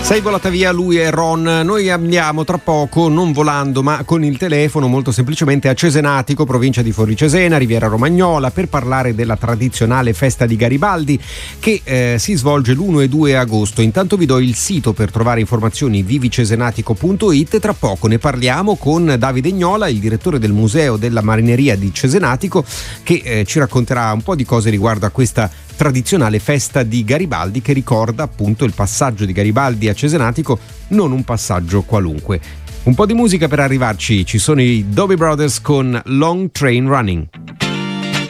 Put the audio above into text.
Sei volata via, lui e Ron. Noi andiamo tra poco, non volando ma con il telefono, molto semplicemente a Cesenatico, provincia di Forlì Cesena, Riviera Romagnola, per parlare della tradizionale festa di Garibaldi che si svolge l'1 e 2 agosto. Intanto vi do il sito per trovare informazioni: vivicesenatico.it. Tra poco ne parliamo con Davide Gnola, il direttore del Museo della Marineria di Cesenatico, che ci racconterà un po' di cose riguardo a questa tradizionale festa di Garibaldi, che ricorda appunto il passaggio di Garibaldi a Cesenatico, non un passaggio qualunque. Un po' di musica per arrivarci, ci sono i Doobie Brothers con Long Train Running.